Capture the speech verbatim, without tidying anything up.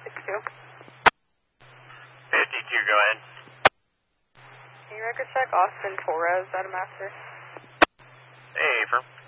fifty-two. fifty-two, go ahead. Can you record check Austin Torres out of Master? Hey, firm.